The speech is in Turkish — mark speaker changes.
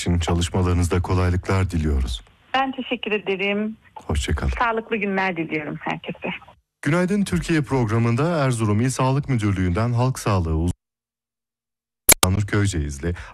Speaker 1: için çalışmalarınızda kolaylıklar diliyoruz.
Speaker 2: Ben teşekkür ederim.
Speaker 1: Hoşçakalın.
Speaker 2: Sağlıklı günler diliyorum herkese.
Speaker 1: Günaydın Türkiye programında Erzurum İl Sağlık Müdürlüğü'nden Halk Sağlığı Uzmanı Nur Köyceğizli